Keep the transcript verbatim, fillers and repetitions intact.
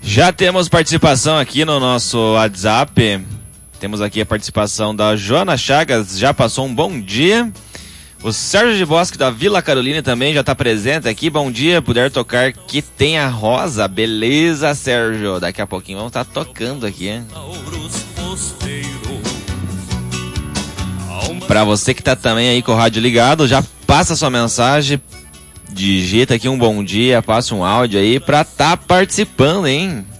Já temos participação aqui no nosso WhatsApp. Temos aqui a participação da Joana Chagas, já passou um bom dia. O Sérgio de Bosque da Vila Carolina também já está presente aqui. Bom dia, puder tocar Que Tem a Rosa. Beleza, Sérgio. Daqui a pouquinho vamos estar tá tocando aqui, hein? Para você que tá também aí com o rádio ligado, já passa sua mensagem, digita aqui um bom dia, passa um áudio aí pra tá participando, hein?